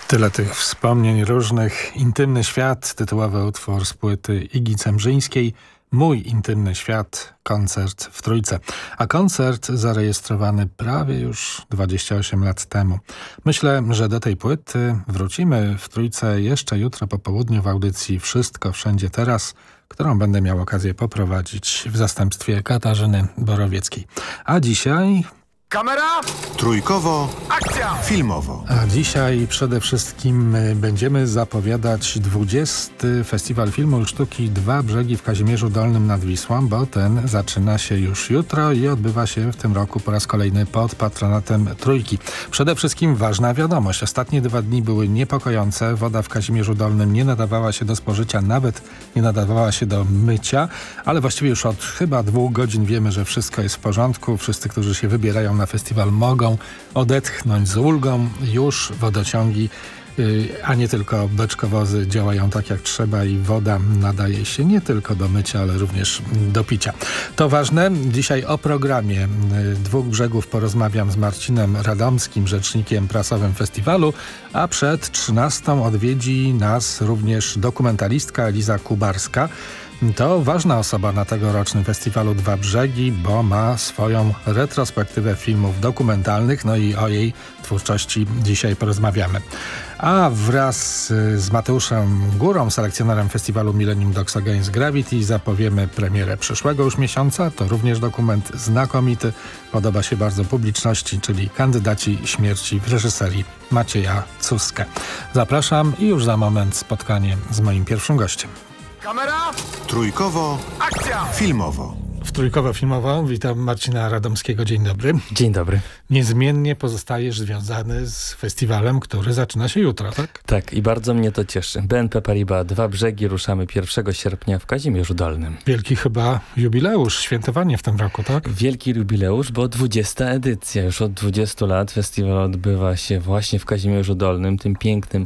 Tyle tych wspomnień różnych. Intymny świat, tytułowy utwór z płyty Igi Cemrzyńskiej. Mój intymny świat, koncert w Trójce. A koncert zarejestrowany prawie już 28 lat temu. Myślę, że do tej płyty wrócimy w Trójce jeszcze jutro po południu w audycji Wszystko Wszędzie Teraz, którą będę miał okazję poprowadzić w zastępstwie Katarzyny Borowieckiej. A dzisiaj... Kamera! Trójkowo, akcja! Filmowo. A dzisiaj przede wszystkim będziemy zapowiadać 20. Festiwal Filmu i Sztuki Dwa Brzegi w Kazimierzu Dolnym nad Wisłą, bo ten zaczyna się już jutro i odbywa się w tym roku po raz kolejny pod patronatem Trójki. Przede wszystkim ważna wiadomość. Ostatnie 2 dni były niepokojące. Woda w Kazimierzu Dolnym nie nadawała się do spożycia, nawet nie nadawała się do mycia, ale właściwie już od chyba 2 godzin wiemy, że wszystko jest w porządku. Wszyscy, którzy się wybierają na festiwal, mogą odetchnąć z ulgą. Już wodociągi, a nie tylko beczkowozy działają tak jak trzeba i woda nadaje się nie tylko do mycia, ale również do picia. To ważne. Dzisiaj o programie Dwóch Brzegów porozmawiam z Marcinem Radomskim, rzecznikiem prasowym festiwalu, a przed 13 odwiedzi nas również dokumentalistka Eliza Kubarska. To ważna osoba na tegorocznym festiwalu Dwa Brzegi, bo ma swoją retrospektywę filmów dokumentalnych, no i o jej twórczości dzisiaj porozmawiamy. A wraz z Mateuszem Górą, selekcjonerem festiwalu Millennium Dogs Against Gravity, zapowiemy premierę przyszłego już miesiąca. To również dokument znakomity, podoba się bardzo publiczności, czyli Kandydaci śmierci w reżyserii Macieja Cuskę. Zapraszam i już za moment spotkanie z moim pierwszym gościem. Kamera! Trójkowo, akcja! Filmowo. W Trójkowo Filmowo witam Marcina Radomskiego. Dzień dobry. Dzień dobry. Niezmiennie pozostajesz związany z festiwalem, który zaczyna się jutro, tak? Tak, i bardzo mnie to cieszy. BNP Paribas Dwa Brzegi ruszamy 1 sierpnia w Kazimierzu Dolnym. Wielki chyba jubileusz, świętowanie w tym roku, tak? Wielki jubileusz, bo 20. edycja. Już od 20 lat festiwal odbywa się właśnie w Kazimierzu Dolnym, tym pięknym